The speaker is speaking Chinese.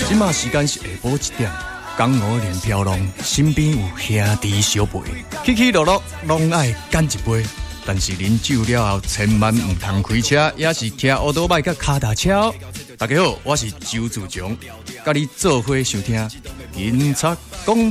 即马时间是下晡1点，江湖连飘浪，身边有兄弟相陪，起起落落拢爱干一杯。但是啉酒了后，千万唔通开车，也是骑奥多麦甲脚踏车哦。大家好，我是周自强，甲你做伙收听警察讲。